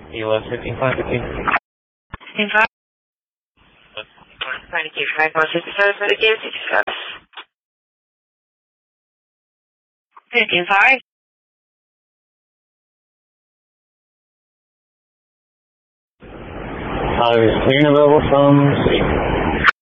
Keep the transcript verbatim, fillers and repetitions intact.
You want fifty-five, fifteen? fifteen-five? Trying to keep track on fifty-five, but again, fifty-five. fifteen-five? Uh, is clearing available from city?